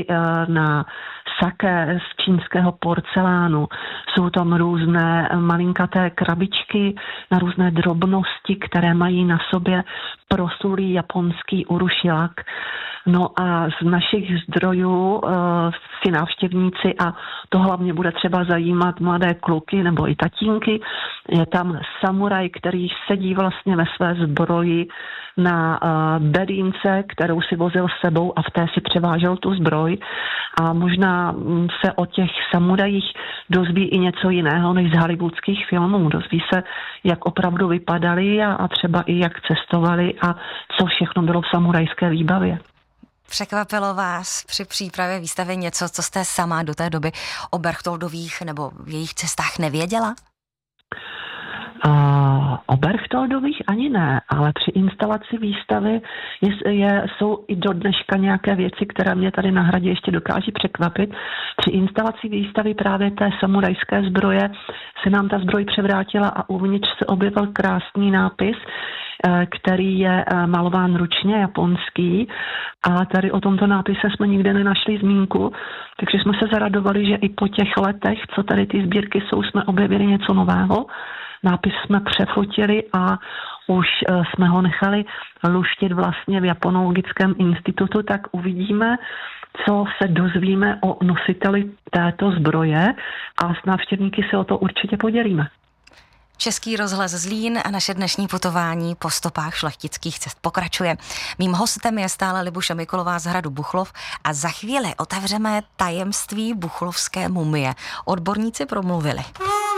na saké z čínského porcelánu. Jsou tam různé malinkaté krabičky na různé drobnosti, které mají na sobě proslulý japonský urušilak. No a z našich zdrojů si návštěvníci, a to hlavně bude třeba zajímat mladé kluky nebo i tatínky, je tam samuraj, který sedí vlastně ve své zbroji na bedínce, kterou si vozil s sebou a v té si převážel tu zbroj. A možná se o těch samurajích dozví i něco jiného než z hollywoodských filmů. Dozví se, jak opravdu vypadali a třeba i jak cestovali a co všechno bylo v samurajské výbavě. Překvapilo vás při přípravě výstavy něco, co jste sama do té doby o Berchtoldových nebo jejich cestách nevěděla? O Berchtoldových ani ne, ale při instalaci výstavy jsou i do dneška nějaké věci, které mě tady na hradě ještě dokáží překvapit. Při instalaci výstavy právě té samurajské zbroje se nám ta zbroj převrátila a uvnitř se objevil krásný nápis, který je malován ručně, japonský, a tady o tomto nápise jsme nikde nenašli zmínku, takže jsme se zaradovali, že i po těch letech, co tady ty sbírky jsou, jsme objevili něco nového. Nápis jsme přefotili a už jsme ho nechali luštit vlastně v Japonologickém institutu, tak uvidíme, co se dozvíme o nositeli této zbroje a s návštěvníky se o to určitě podělíme. Český rozhlas Zlín a naše dnešní putování po stopách šlechtických cest pokračuje. Mým hostem je stále Libuše Mikulová z hradu Buchlov a za chvíli otevřeme tajemství buchlovské mumie. Odborníci promluvili.